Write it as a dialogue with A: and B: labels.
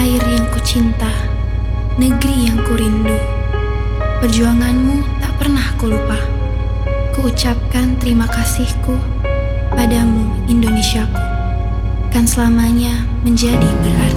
A: air yang kucinta, negeri yang kurindu. Perjuanganmu tak pernah kulupa. Kuucapkan terima kasihku padamu, Indonesiaku, kan selamanya menjadi berarti.